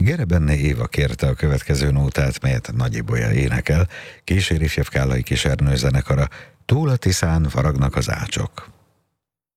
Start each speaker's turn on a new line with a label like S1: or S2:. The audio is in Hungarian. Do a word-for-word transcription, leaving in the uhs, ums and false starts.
S1: Gerebenné Éva kérte a következő nótát, melyet Nagy Ibolya énekel, kíséri Fjevkálai Kis Ernő zenekara, Túl a Tiszán faragnak az ácsok.